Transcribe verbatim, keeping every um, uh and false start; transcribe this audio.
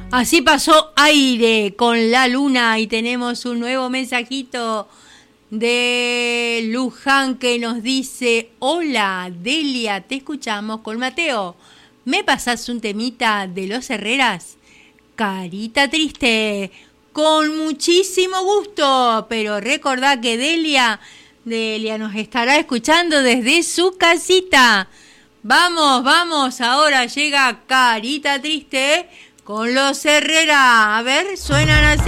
Así pasó Aire con La Luna y tenemos un nuevo mensajito de Luján que nos dice: hola Delia, te escuchamos con Mateo. ¿Me pasás un temita de Los Herreras? Carita triste, con muchísimo gusto, pero recordá que Delia, Delia nos estará escuchando desde su casita. Vamos, vamos, ahora llega Carita Triste con Los Herrera. A ver, suenan así.